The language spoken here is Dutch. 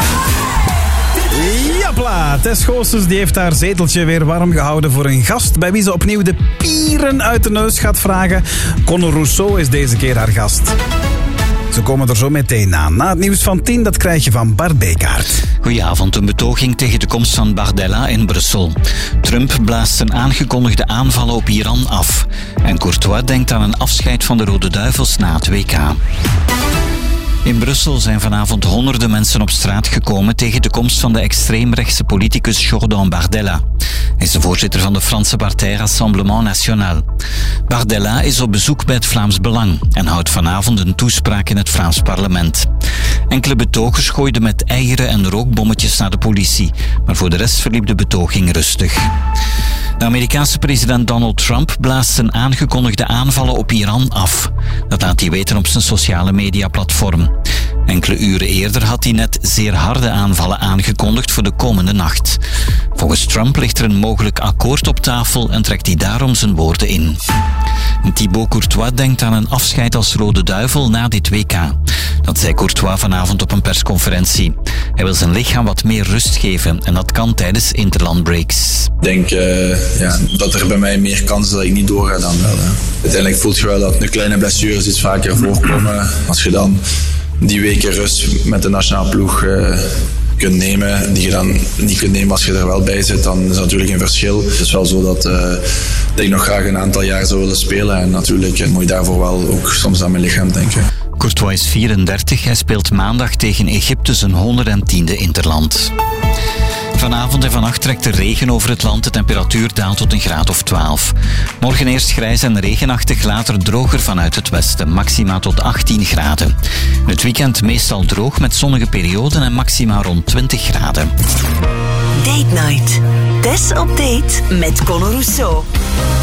Japla, Tess Goossens die heeft haar zeteltje weer warm gehouden voor een gast bij wie ze opnieuw de pieren uit de neus gaat vragen. Conor Rousseau is deze keer haar gast. Ze komen er zo meteen aan. Na het nieuws van 10, dat krijg je van Bart Bekaert. Goedenavond, een betoging tegen de komst van Bardella in Brussel. Trump blaast zijn aangekondigde aanvallen op Iran af. En Courtois denkt aan een afscheid van de Rode Duivels na het WK. In Brussel zijn vanavond honderden mensen op straat gekomen tegen de komst van de extreemrechtse politicus Jordan Bardella. Hij is de voorzitter van de Franse partij Rassemblement National. Bardella is op bezoek bij het Vlaams Belang en houdt vanavond een toespraak in het Vlaams parlement. Enkele betogers gooiden met eieren en rookbommetjes naar de politie, maar voor de rest verliep de betoging rustig. De Amerikaanse president Donald Trump blaast zijn aangekondigde aanvallen op Iran af. Dat laat hij weten op zijn sociale mediaplatform. Enkele uren eerder had hij net zeer harde aanvallen aangekondigd voor de komende nacht. Volgens Trump ligt er een mogelijk akkoord op tafel en trekt hij daarom zijn woorden in. Thibaut Courtois denkt aan een afscheid als Rode Duivel na dit WK. Dat zei Courtois vanavond op een persconferentie. Hij wil zijn lichaam wat meer rust geven en dat kan tijdens interlandbreaks. Ik denk dat er bij mij meer kans is dat ik niet doorga dan wel. Uiteindelijk voelt je wel dat een kleine blessures iets vaker voorkomen. Als je dan die weken rust met de nationale ploeg kunt nemen, die je dan niet kunt nemen als je er wel bij zit, dan is dat natuurlijk een verschil. Het is wel zo dat ik nog graag een aantal jaar zou willen spelen en natuurlijk moet je daarvoor wel ook soms aan mijn lichaam denken. Courtois is 34, hij speelt maandag tegen Egypte zijn 110e interland. Vanavond en vannacht trekt de regen over het land. De temperatuur daalt tot een graad of 12. Morgen eerst grijs en regenachtig, later droger vanuit het westen. Maxima tot 18 graden. In het weekend meestal droog met zonnige perioden en maxima rond 20 graden. Date Night. Tess op date met Conor Rousseau.